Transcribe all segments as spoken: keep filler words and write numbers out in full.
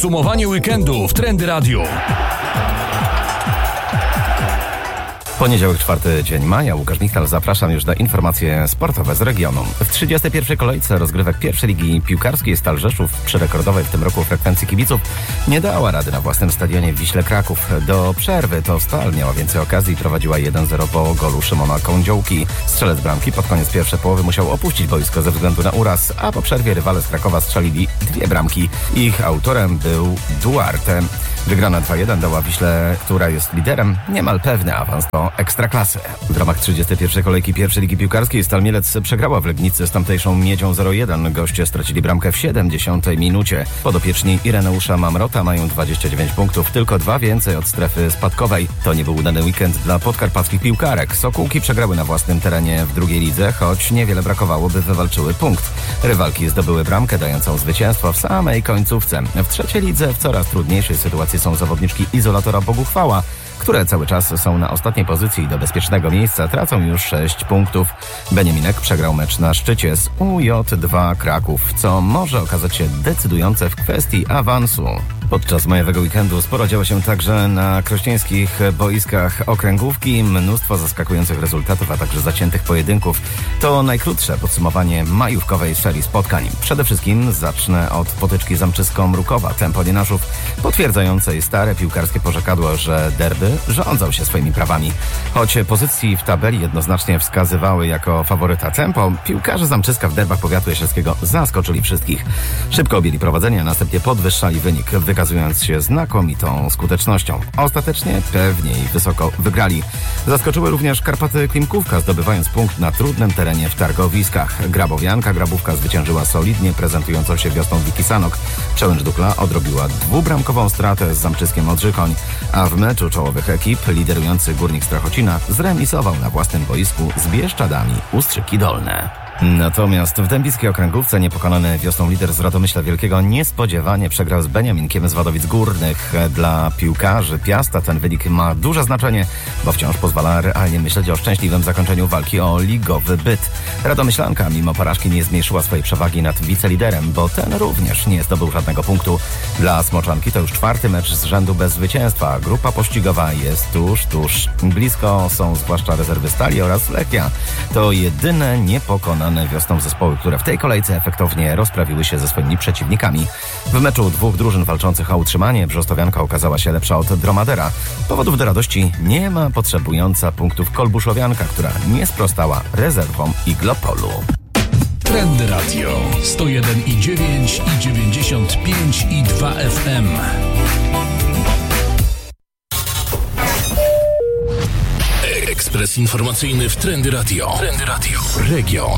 Podsumowanie weekendu w Trendy Radio. Poniedziałek, czwarty dzień maja. Łukasz Michal, zapraszam już na informacje sportowe z regionu. W trzydziestej pierwszej kolejce rozgrywek pierwszej ligi piłkarskiej Stal Rzeszów przy rekordowej w tym roku frekwencji kibiców nie dała rady na własnym stadionie w Wiśle Kraków. Do przerwy to Stal miała więcej okazji i prowadziła jeden zero po golu Szymona Kądziołki. Strzelec bramki pod koniec pierwszej połowy musiał opuścić boisko ze względu na uraz, a po przerwie rywale z Krakowa strzelili dwie bramki. Ich autorem był Duarte. Wygrana dwa jeden dała Wiśle, która jest liderem, niemal pewny awans do Ekstraklasy. W ramach trzydziestej pierwszej kolejki pierwszej ligi piłkarskiej Stal Mielec przegrała w Legnicy z tamtejszą Miedzią zero jeden. Goście stracili bramkę w siedemdziesiątej minucie. Podopieczni Ireneusza Mamrota mają dwadzieścia dziewięć punktów, tylko dwa więcej od strefy spadkowej. To nie był udany weekend dla podkarpackich piłkarek. Sokółki przegrały na własnym terenie w drugiej lidze, choć niewiele brakowało, by wywalczyły punkt. Rywalki zdobyły bramkę dającą zwycięstwo w samej końcówce. W trzeciej lidze w coraz trudniejszej sytuacji są zawodniczki Izolatora Boguchwała, które cały czas są na ostatniej pozycji i do bezpiecznego miejsca tracą już sześć punktów. Beniaminek przegrał mecz na szczycie z U J dwa Kraków, co może okazać się decydujące w kwestii awansu. Podczas majowego weekendu sporo działo się także na krośnieńskich boiskach okręgówki. Mnóstwo zaskakujących rezultatów, a także zaciętych pojedynków. To najkrótsze podsumowanie majówkowej serii spotkań. Przede wszystkim zacznę od potyczki Zamczysko-Mrukowa, tempo Nienaszów, potwierdzającej stare piłkarskie porzekadło, że derby rządzą się swoimi prawami. Choć pozycji w tabeli jednoznacznie wskazywały jako faworyta tempo, piłkarze Zamczyska w derbach powiatu jasielskiego zaskoczyli wszystkich. Szybko objęli prowadzenie, a następnie podwyższali wynik, wykazując się znakomitą skutecznością. Ostatecznie pewnie i wysoko wygrali. Zaskoczyły również Karpaty Klimkówka, zdobywając punkt na trudnym terenie w targowiskach. Grabowianka Grabówka zwyciężyła solidnie prezentującą się wiosną Wiki Sanok. Przełęcz Dukla odrobiła dwubramkową stratę z Zamczyskiem Odrzykoń, a w meczu czołowych ekip liderujący Górnik Strachocina zremisował na własnym boisku z Bieszczadami Ustrzyki Dolne. Natomiast w dębickiej okręgówce niepokonany wiosną lider z Radomyśla Wielkiego niespodziewanie przegrał z Beniaminkiem z Wadowic Górnych. Dla piłkarzy Piasta ten wynik ma duże znaczenie, bo wciąż pozwala realnie myśleć o szczęśliwym zakończeniu walki o ligowy byt. Radomyślanka mimo porażki nie zmniejszyła swojej przewagi nad wiceliderem, bo ten również nie zdobył żadnego punktu. Dla Smoczanki to już czwarty mecz z rzędu bez zwycięstwa. Grupa pościgowa jest tuż, tuż. Blisko są zwłaszcza rezerwy Stali oraz Lechia. To jedyne niepokonane wiosną zespoły, które w tej kolejce efektownie rozprawiły się ze swoimi przeciwnikami. W meczu dwóch drużyn walczących o utrzymanie Brzostowianka okazała się lepsza od Dromadera. Powodów do radości nie ma potrzebująca punktów Kolbuszowianka, która nie sprostała rezerwom Iglopolu. Trendy Radio sto jeden i dziewięć i dziewięćdziesiąt pięć i dwa F M. Ekspres informacyjny w Trendy Radio. Trendy Radio. Region.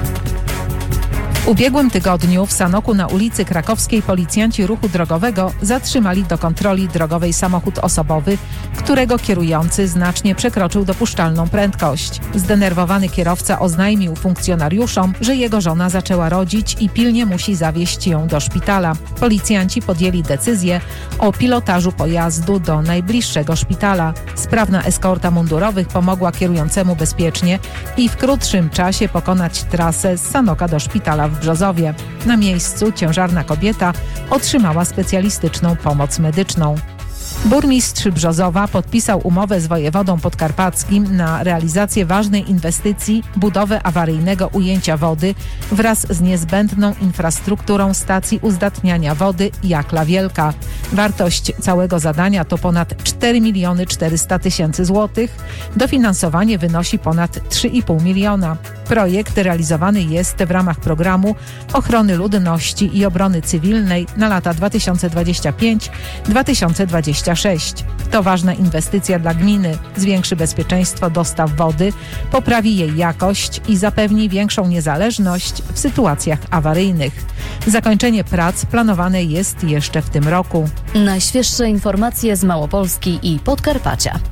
W ubiegłym tygodniu w Sanoku na ulicy Krakowskiej policjanci ruchu drogowego zatrzymali do kontroli drogowej samochód osobowy, którego kierujący znacznie przekroczył dopuszczalną prędkość. Zdenerwowany kierowca oznajmił funkcjonariuszom, że jego żona zaczęła rodzić i pilnie musi zawieźć ją do szpitala. Policjanci podjęli decyzję o pilotażu pojazdu do najbliższego szpitala. Sprawna eskorta mundurowych pomogła kierującemu bezpiecznie i w krótszym czasie pokonać trasę z Sanoka do szpitala w Brzozowie. Na miejscu ciężarna kobieta otrzymała specjalistyczną pomoc medyczną. Burmistrz Brzozowa podpisał umowę z wojewodą podkarpackim na realizację ważnej inwestycji, budowę awaryjnego ujęcia wody wraz z niezbędną infrastrukturą stacji uzdatniania wody Jakla Wielka. Wartość całego zadania to ponad cztery miliony czterysta tysięcy złotych. Dofinansowanie wynosi ponad trzy i pół miliona. Projekt realizowany jest w ramach programu ochrony ludności i obrony cywilnej na lata dwa tysiące dwudziesty piąty do dwa tysiące dwudziestego szóstego. To ważna inwestycja dla gminy. Zwiększy bezpieczeństwo dostaw wody, poprawi jej jakość i zapewni większą niezależność w sytuacjach awaryjnych. Zakończenie prac planowane jest jeszcze w tym roku. Najświeższe informacje z Małopolski i Podkarpacia.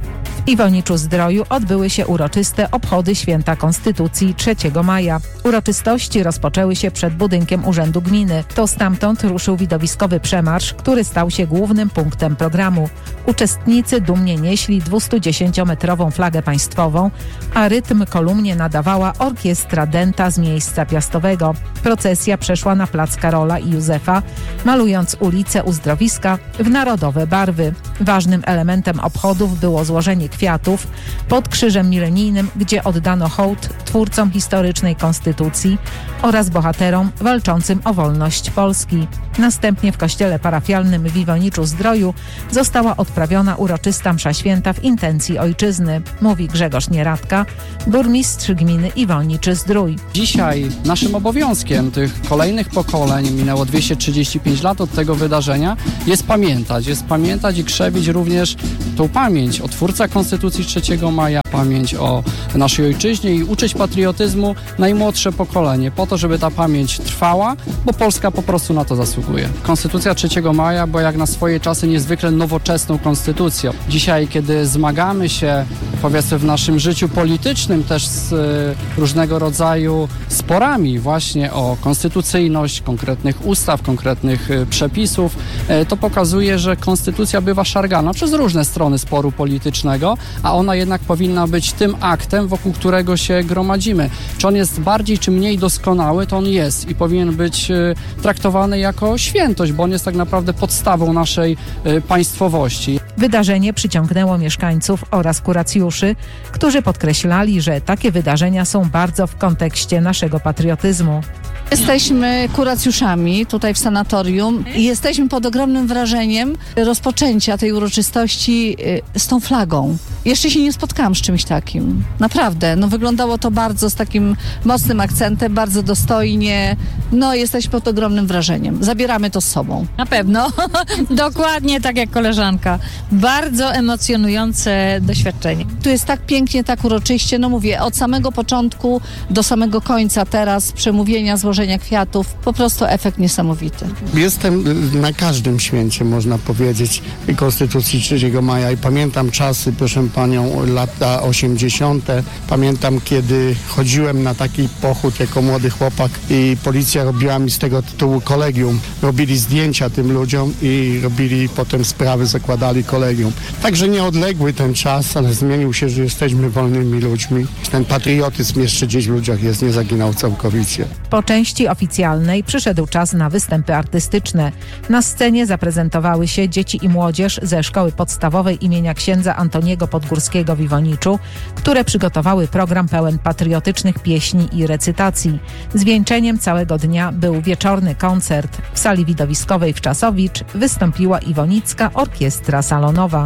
W Iwoniczu-Zdroju odbyły się uroczyste obchody Święta Konstytucji trzeciego maja. Uroczystości rozpoczęły się przed budynkiem Urzędu Gminy. To stamtąd ruszył widowiskowy przemarsz, który stał się głównym punktem programu. Uczestnicy dumnie nieśli dwustudziesięciometrową flagę państwową, a rytm kolumnie nadawała orkiestra dęta z miejsca piastowego. Procesja przeszła na plac Karola i Józefa, malując ulicę Uzdrowiska w narodowe barwy. Ważnym elementem obchodów było złożenie kwiatów pod krzyżem milenijnym, gdzie oddano hołd twórcom historycznej konstytucji oraz bohaterom walczącym o wolność Polski. Następnie w kościele parafialnym w Iwoniczu-Zdroju została odprawiona uroczysta msza święta w intencji ojczyzny, mówi Grzegorz Nieradka, burmistrz gminy Iwonicz-Zdrój. Dzisiaj naszym obowiązkiem tych kolejnych pokoleń, minęło dwieście trzydzieści pięć lat od tego wydarzenia, jest pamiętać, jest pamiętać i krzewić również tą pamięć o twórcach Konstytucji trzeciego maja, pamięć o naszej ojczyźnie i uczyć patriotyzmu najmłodsze pokolenie, po to, żeby ta pamięć trwała, bo Polska po prostu na to zasługuje. Konstytucja trzeciego maja była jak na swoje czasy niezwykle nowoczesną konstytucją. Dzisiaj, kiedy zmagamy się, powiedzmy, w naszym życiu politycznym też z y, różnego rodzaju sporami właśnie o konstytucyjność konkretnych ustaw, konkretnych y, przepisów, y, to pokazuje, że konstytucja bywa szargana przez różne strony sporu politycznego, a ona jednak powinna być tym aktem, wokół którego się gromadzimy. Czy on jest bardziej czy mniej doskonały, to on jest i powinien być y, traktowany jako świętość, bo on jest tak naprawdę podstawą naszej y, państwowości. Wydarzenie przyciągnęło mieszkańców oraz kuracjuszy, którzy podkreślali, że takie wydarzenia są bardzo w kontekście naszego patriotyzmu. Jesteśmy kuracjuszami tutaj w sanatorium i jesteśmy pod ogromnym wrażeniem rozpoczęcia tej uroczystości z tą flagą. Jeszcze się nie spotkałam z czymś takim. Naprawdę. No, wyglądało to bardzo z takim mocnym akcentem, bardzo dostojnie. No, jesteśmy pod ogromnym wrażeniem. Zabieramy to z sobą. Na pewno. Dokładnie tak jak koleżanka. Bardzo emocjonujące doświadczenie. Tu jest tak pięknie, tak uroczyście. No mówię, od samego początku do samego końca teraz przemówienia, złożenia kwiatów. Po prostu efekt niesamowity. Jestem na każdym święcie, można powiedzieć, Konstytucji trzeciego maja i pamiętam czasy, proszę panią, lata osiemdziesiąte. Pamiętam, kiedy chodziłem na taki pochód jako młody chłopak i policja robiła mi z tego tytułu kolegium. Robili zdjęcia tym ludziom i robili potem sprawy, zakładali kolegium. Także nieodległy ten czas, ale zmienił się, że jesteśmy wolnymi ludźmi. Ten patriotyzm jeszcze gdzieś w ludziach jest, nie zaginął całkowicie. Po części oficjalnej przyszedł czas na występy artystyczne. Na scenie zaprezentowały się dzieci i młodzież ze Szkoły Podstawowej imienia księdza Antoniego Podgórskiego w Iwoniczu, które przygotowały program pełen patriotycznych pieśni i recytacji. Zwieńczeniem całego dnia był wieczorny koncert. W sali widowiskowej w Czasowicz wystąpiła Iwonicka Orkiestra Salonowa.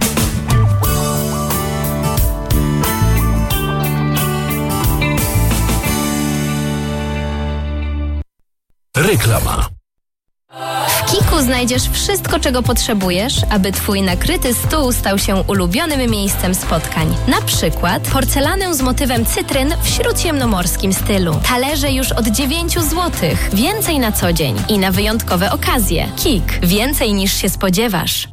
Reklama. W Kiku znajdziesz wszystko, czego potrzebujesz, aby twój nakryty stół stał się ulubionym miejscem spotkań. Na przykład porcelanę z motywem cytryn w śródziemnomorskim stylu. Talerze już od dziewięć złotych. Więcej na co dzień i na wyjątkowe okazje. Kik. Więcej niż się spodziewasz.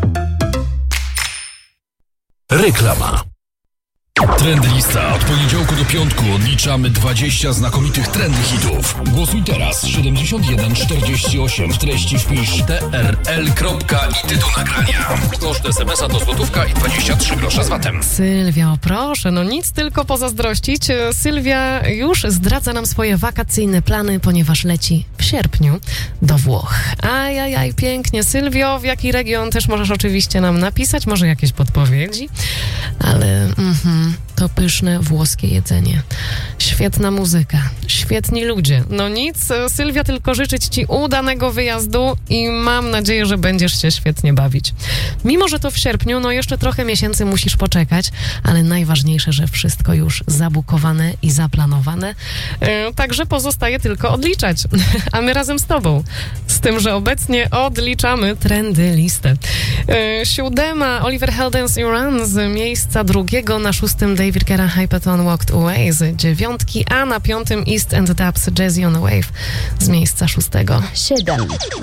Reklama. Trendlista. Od poniedziałku do piątku odliczamy dwadzieścia znakomitych trendy hitów. Głosuj teraz siedemdziesiąt jeden czterdzieści osiem. W treści wpisz T R L. i tytuł nagrania. Koszt es em es a to złotówka i dwadzieścia trzy grosze z vatem. Sylwia, proszę, no nic tylko pozazdrościć. Sylwia już zdradza nam swoje wakacyjne plany, ponieważ leci w sierpniu do Włoch. Ajajaj, pięknie. Sylwio, w jaki region też możesz oczywiście nam napisać, może jakieś podpowiedzi, ale mhm, to pyszne włoskie jedzenie. Świetna muzyka, świetni ludzie. No nic, Sylwia, tylko życzyć ci udanego wyjazdu i mam nadzieję, że będziesz się świetnie bawić. Mimo że to w sierpniu, no jeszcze trochę miesięcy musisz poczekać, ale najważniejsze, że wszystko już zabukowane i zaplanowane. Yy, także pozostaje tylko odliczać. A my razem z tobą. Z tym, że obecnie odliczamy trendy listę. Yy, siódema Oliver Heldens i Run z miejsca drugiego, na szóstym David Guetta Hypaton Walked Away z dziewiątki, a na piątym East and Dubs Jazzy on a Wave z miejsca szóstego. siedem.